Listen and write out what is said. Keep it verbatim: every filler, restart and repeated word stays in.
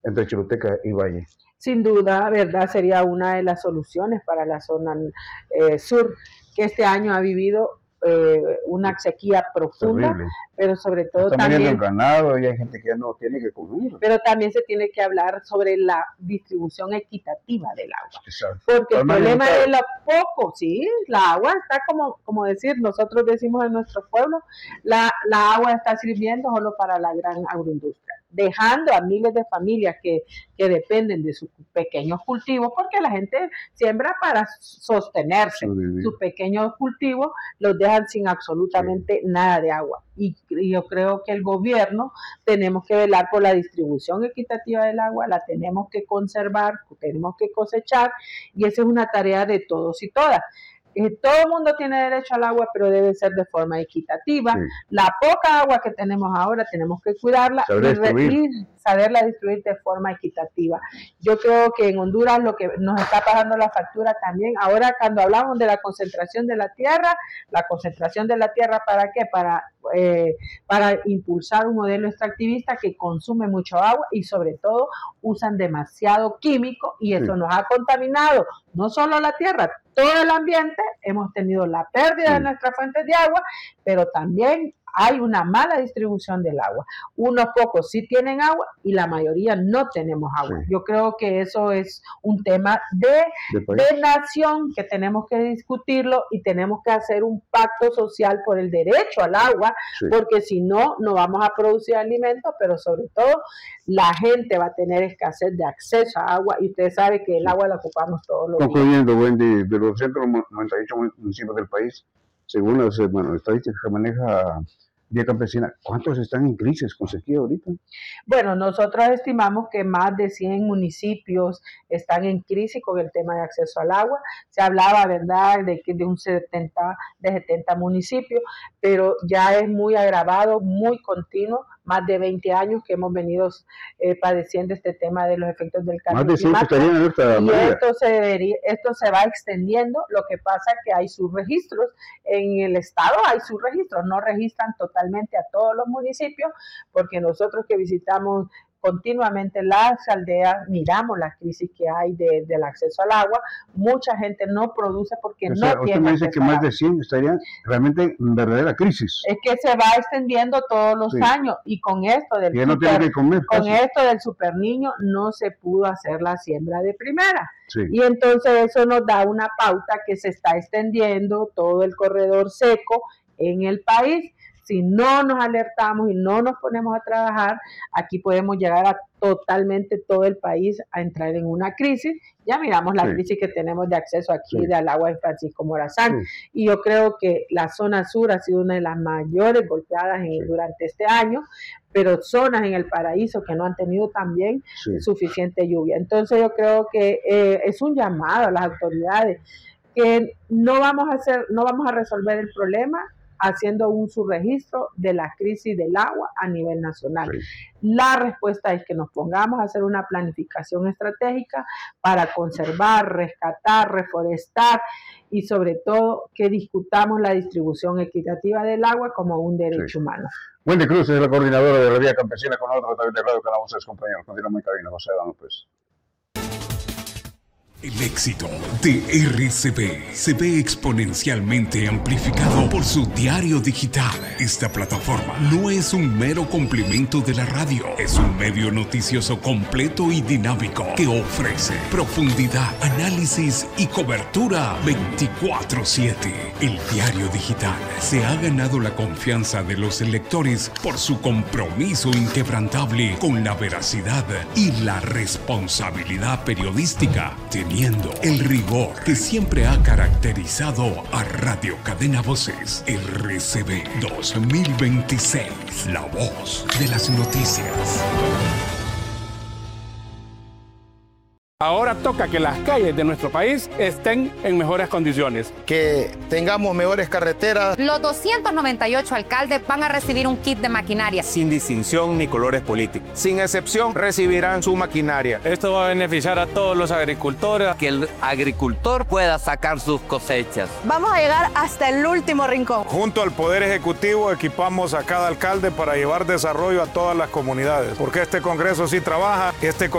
entre Choluteca y Valle. Sin duda, ¿verdad? Sería una de las soluciones para la zona eh, sur, que este año ha vivido eh, una sequía profunda, terrible, pero sobre todo está también el ganado y hay gente que ya no tiene que comer. Pero también se tiene que hablar sobre la distribución equitativa del agua. Exacto. Porque el problema es lo poco, sí, la agua está como, como decir, nosotros decimos en nuestro pueblo, la, la agua está sirviendo solo para la gran agroindustria, dejando a miles de familias que, que dependen de sus pequeños cultivos, porque la gente siembra para sostenerse, sí, sus pequeños cultivos los dejan sin absolutamente sí. nada de agua. Y, y yo creo que el gobierno tenemos que velar por la distribución equitativa del agua, la tenemos que conservar, tenemos que cosechar, y esa es una tarea de todos y todas. Eh, todo el mundo tiene derecho al agua, pero debe ser de forma equitativa. Sí. La poca agua que tenemos ahora tenemos que cuidarla y, y saberla distribuir de forma equitativa. Yo creo que en Honduras lo que nos está pagando la factura también, ahora cuando hablamos de la concentración de la tierra, la concentración de la tierra ¿para qué? Para, eh, para impulsar un modelo extractivista que consume mucho agua y sobre todo usan demasiado químico y eso sí. nos ha contaminado no solo la tierra, todo el ambiente. Hemos tenido la pérdida sí. de nuestras fuentes de agua, pero también hay una mala distribución del agua. Unos pocos sí tienen agua y la mayoría no tenemos agua. Sí. Yo creo que eso es un tema de, de nación que tenemos que discutirlo y tenemos que hacer un pacto social por el derecho al agua, sí. porque si no, no vamos a producir alimentos, pero sobre todo la gente va a tener escasez de acceso a agua y usted sabe que el agua la ocupamos todos los días. Concluyendo, Wendy, de los ciento noventa y ocho municipios del país, según las bueno, estadísticas que maneja Vía Campesina, ¿cuántos están en crisis con sequía ahorita? Bueno, nosotros estimamos que más de cien municipios están en crisis con el tema de acceso al agua. Se hablaba, ¿verdad?, de que de un setenta, de setenta municipios, pero ya es muy agravado, muy continuo, más de veinte años que hemos venido eh, padeciendo este tema de los efectos del cambio más de climático. En y esto se, debería, esto se va extendiendo, lo que pasa es que hay subregistros, en el estado hay subregistros, no registran totalmente a todos los municipios, porque nosotros que visitamos continuamente las aldeas, miramos la crisis que hay de, del acceso al agua, mucha gente no produce porque o sea, no usted tiene me dice que más de cien estarían realmente en verdadera crisis. Es que se va extendiendo todos los sí. años y con esto del super, no tiene que comer, con esto del super niño no se pudo hacer la siembra de primera. Sí. Y entonces eso nos da una pauta que se está extendiendo todo el corredor seco en el país. Si no nos alertamos y no nos ponemos a trabajar, aquí podemos llegar a totalmente todo el país a entrar en una crisis. Ya miramos la sí. crisis que tenemos de acceso aquí sí. del agua de Francisco Morazán. Sí. Y yo creo que la zona sur ha sido una de las mayores golpeadas en, sí. durante este año, pero zonas en el paraíso que no han tenido también sí. suficiente lluvia. Entonces yo creo que eh, es un llamado a las autoridades que no vamos a hacer, no vamos a resolver el problema haciendo un subregistro de la crisis del agua a nivel nacional. Sí. La respuesta es que nos pongamos a hacer una planificación estratégica para conservar, rescatar, reforestar y sobre todo que discutamos la distribución equitativa del agua como un derecho sí. humano. Wendy Cruz es la coordinadora de la Vía Campesina con nosotros a través de Radio Calabozas, compañeros. Continuamos en cabina, José Adán López. El éxito de R C B se ve exponencialmente amplificado por su diario digital. Esta plataforma no es un mero complemento de la radio, es un medio noticioso completo y dinámico que ofrece profundidad, análisis y cobertura veinticuatro siete. El diario digital se ha ganado la confianza de los lectores por su compromiso inquebrantable con la veracidad y la responsabilidad periodística, teniendo el rigor que siempre ha caracterizado a Radio Cadena Voces. R C B dos mil veintiséis, la voz de las noticias. Ahora toca que las calles de nuestro país estén en mejores condiciones. Que tengamos mejores carreteras. Los doscientos noventa y ocho alcaldes van a recibir un kit de maquinaria. Sin distinción ni colores políticos. Sin excepción, recibirán su maquinaria. Esto va a beneficiar a todos los agricultores. Que el agricultor pueda sacar sus cosechas. Vamos a llegar hasta el último rincón. Junto al Poder Ejecutivo equipamos a cada alcalde para llevar desarrollo a todas las comunidades. Porque este Congreso sí trabaja, este